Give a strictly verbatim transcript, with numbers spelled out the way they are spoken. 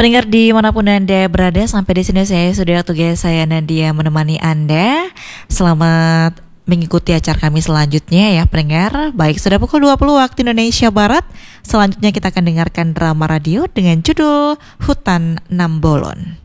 Pendengar dimanapun Anda berada, sampai di sini saya sudah tugas saya Nadia menemani Anda. Selamat mengikuti acara kami selanjutnya ya pendengar. Baik, sudah pukul dua puluh waktu Indonesia Barat. Selanjutnya kita akan dengarkan drama radio dengan judul Hutan Nambolon.